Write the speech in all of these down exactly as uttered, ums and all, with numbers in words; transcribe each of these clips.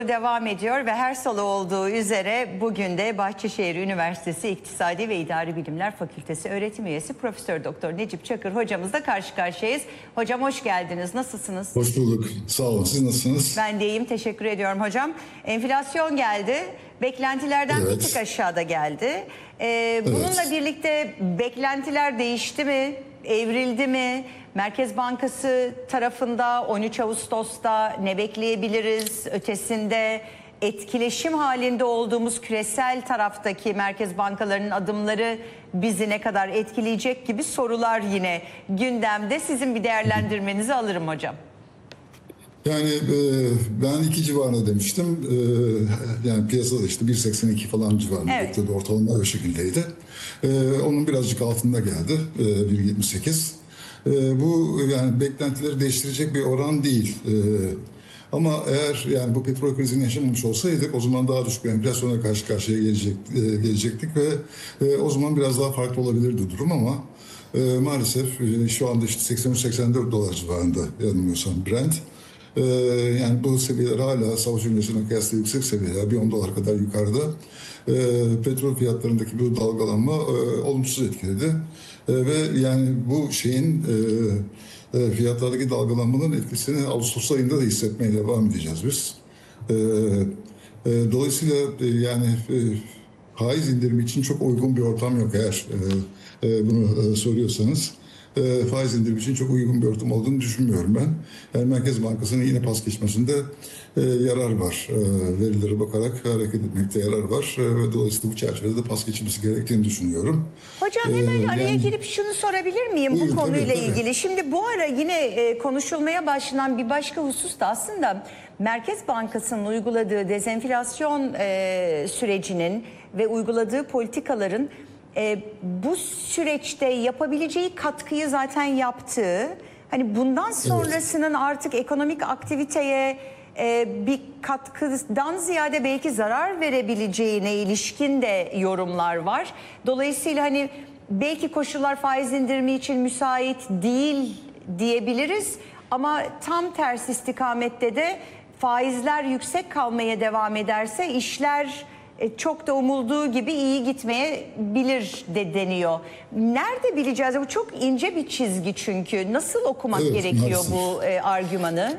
Devam ediyor ve her salı olduğu üzere bugün de Bahçeşehir Üniversitesi İktisadi ve İdari Bilimler Fakültesi öğretim üyesi Profesör Doktor Necip Çakır hocamızla karşı karşıyayız. Hocam hoş geldiniz. Nasılsınız? Hoş bulduk. Sağ olun. Siz nasılsınız? Ben de iyiyim. Teşekkür ediyorum hocam. Enflasyon geldi. Beklentilerden Evet. bir tık aşağıda geldi. Ee, bununla Evet. birlikte beklentiler değişti mi? Evrildi mi? Merkez Bankası tarafında on üç Ağustos'ta ne bekleyebiliriz? Ötesinde etkileşim halinde olduğumuz küresel taraftaki merkez bankalarının adımları bizi ne kadar etkileyecek gibi sorular yine gündemde. Sizin bir değerlendirmenizi alırım hocam. Yani e, ben iki civarında demiştim. E, yani piyasada işte bir seksen iki falan civarında Evet. bekledi. Ortalama o şekildeydi. E, onun birazcık altında geldi. E, bir yetmiş sekiz. E, bu yani beklentileri değiştirecek bir oran değil. E, ama eğer yani bu petrol krizini yaşamamış olsaydık o zaman daha düşük bir enflasyona karşı karşıya gelecek, e, gelecektik ve e, o zaman biraz daha farklı olabilirdi durum ama e, maalesef e, şu anda işte seksen üç seksen dört dolar civarında yanılmıyorsam Brent. Ee, yani bu seviyeler hala savaş öncesine kıyasla yüksek seviyeler, bir on dolar kadar yukarıda. Ee, petrol fiyatlarındaki bu dalgalanma e, olumsuz etkiledi. E, ve yani bu şeyin e, e, fiyatlardaki dalgalanmanın etkisini Ağustos ayında da hissetmeye devam edeceğiz biz. E, e, dolayısıyla e, yani e, faiz indirimi için çok uygun bir ortam yok eğer e, e, bunu e, soruyorsanız. E, faiz indirimi için çok uygun bir ortam olduğunu düşünmüyorum ben. Yani Merkez Bankası'nın yine pas geçmesinde e, yarar var. E, verilere bakarak hareket etmekte yarar var. E, ve dolayısıyla bu çerçevede pas geçmesi gerektiğini düşünüyorum. Hocam hemen Ee, araya yani- girip şunu sorabilir miyim Buyurun, bu konuyla tabii, tabii. ilgili? Şimdi bu ara yine e, konuşulmaya başlanan bir başka husus da aslında Merkez Bankası'nın uyguladığı dezenflasyon e, sürecinin ve uyguladığı politikaların e, bu süreçte yapabileceği katkıyı zaten yaptığı, hani bundan sonrasının artık ekonomik aktiviteye e, bir katkıdan ziyade belki zarar verebileceğine ilişkin de yorumlar var. Dolayısıyla hani belki koşullar faiz indirimi için müsait değil diyebiliriz ama tam tersi istikamette de faizler yüksek kalmaya devam ederse işler e, çok da umulduğu gibi iyi gitmeyebilir de deniyor. Nerede bileceğiz? Bu çok ince bir çizgi çünkü. Nasıl okumak Evet, gerekiyor maalesef. bu e, argümanı?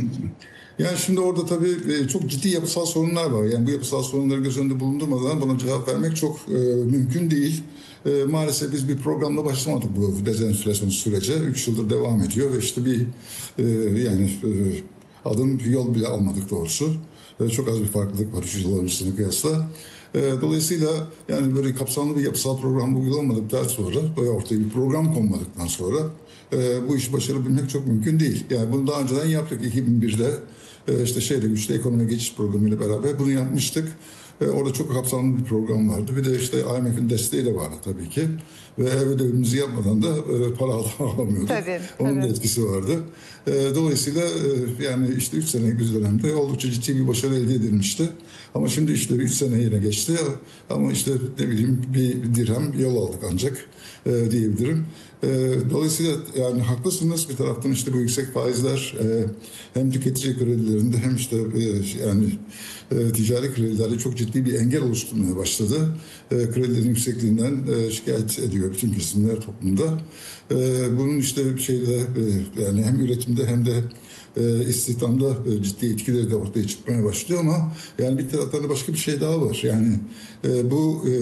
Yani şimdi orada tabii e, çok ciddi yapısal sorunlar var. Yani bu yapısal sorunları göz önünde bulundurmadan buna cevap vermek çok e, mümkün değil. E, maalesef biz bir programla başlamadık bu dezenflasyon sürece. Üç yıldır devam ediyor ve işte bir e, yani e, adım yol bile almadık doğrusu. E, çok az bir farklılık var üç yıl öncesine kıyasla. E, dolayısıyla yani böyle kapsamlı bir yapısal program uygulanmadıktan sonra, böyle ortaya bir program konmadıktan sonra e, bu işi başarabilmek çok mümkün değil. Yani bunu daha önceden yaptık iki bin birde. E, işte şeyde güçlü ekonomi geçiş programıyla beraber bunu yapmıştık. E, orada çok kapsamlı bir program vardı. Bir de işte I M F'in desteği de vardı tabii ki. Ve ev ödevimizi yapmadan da e, para alamıyorduk. Tabii, Onun tabii. da etkisi vardı. E, dolayısıyla e, yani işte üç senelik bir dönemde oldukça ciddi bir başarı elde edilmişti. Ama şimdi işte üç sene yine geçti. Ama işte ne bileyim bir dirhem yol aldık ancak e, diyebilirim. E, dolayısıyla yani haklısınız, bir taraftan işte bu yüksek faizler e, hem tüketici kredilerinde hem işte e, yani e, ticari kredilerde çok ciddi bir engel oluşturmaya başladı. E, kredilerin yüksekliğinden e, şikayet ediyor bütün kesimler toplumda. E, bunun işte şeyde e, yani hem üretimde hem de e, istihdamda e, ciddi etkileri de ortaya çıkmaya başlıyor ama yani bir taraftan da başka bir şey daha var. Yani e, bu e,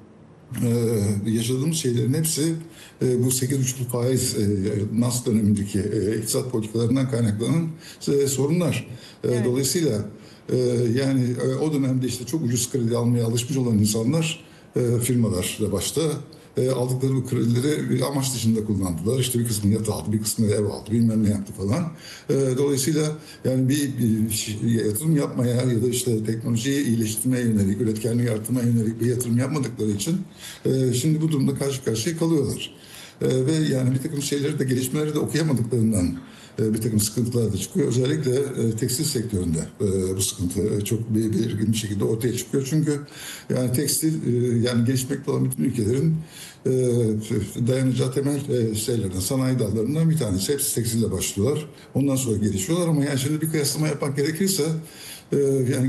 Ee, yaşadığımız şeylerin hepsi e, bu sekiz buçuk faiz e, Nas dönemindeki e, iktisat politikalarından kaynaklanan e, sorunlar. E, Evet. Dolayısıyla e, yani e, o dönemde işte çok ucuz kredi almaya alışmış olan insanlar, e, firmalar da başta e, aldıkları bu kredileri bir amaç dışında kullandılar. İşte bir kısmını yat aldı, bir kısmını ev aldı, bilmem ne yaptı falan. E, dolayısıyla yani bir, bir yatırım yapmaya ya da işte teknolojiyi iyileştirmeye yönelik, üretkenliği artırmaya yönelik bir yatırım yapmadıkları için e, şimdi bu durumda karşı karşıya kalıyorlar. E, ve yani bir takım şeyleri de, gelişmeleri de okuyamadıklarından e, bir takım sıkıntılar da çıkıyor. Özellikle e, tekstil sektöründe e, bu sıkıntı e, çok bir, belirgin bir şekilde ortaya çıkıyor. Çünkü yani tekstil e, yani gelişmekte olan bütün ülkelerin e, dayanacağı temel e, şeylerden, sanayi dallarından bir tanesi. Hepsi tekstille başlıyorlar. Ondan sonra gelişiyorlar ama yani şimdi bir kıyaslama yapmak gerekirse e, yani